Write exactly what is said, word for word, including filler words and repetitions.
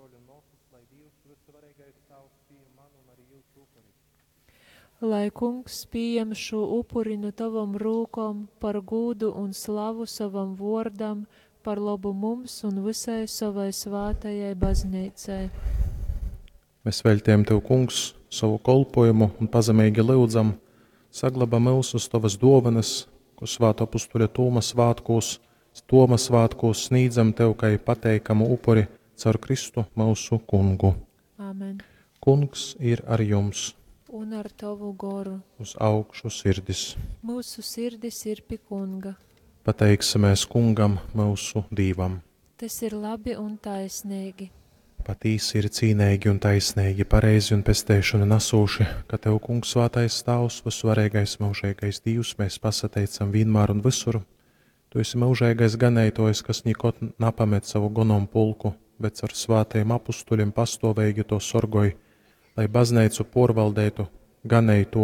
Lai kungs pieņem šo upuri no tavam rūkam par gūdu un slavu savam vordam, par labu mums un visai savai svātajai baznīcai. Mēs veltējam Tev, kungs, savu kolpojumu un pazemīgi lūdzam, saglabā mūsu uz Tavas dāvanas, ko svāto apustuļa Toma svētkos, Toma svētkos sniedzam Tev kā pateikamu upuri caur Kristu mūsu kungu. Amen. Kungs ir ar jums. Un ar tavu goru. Uz augšu sirdis. Mūsu sirdis ir pie kunga. Pateiksimies kungam mūsu dīvam. Tas ir labi un taisnīgi. Patīsi ir cīnīgi un taisnīgi, pareizi un pestēšanu nesūši, ka Tev, kungs, svētais stāvs, visvarīgais mūžīgais Dievs, mēs pasateicam vienmēr un visur. Tu esi mūžīgais ganētojs, kas nikot napamet savu gonom pulku, bet ar svētajiem apustuļiem pastāvīgi to sorgoja, lai baznīcu porvaldētu, ganēju to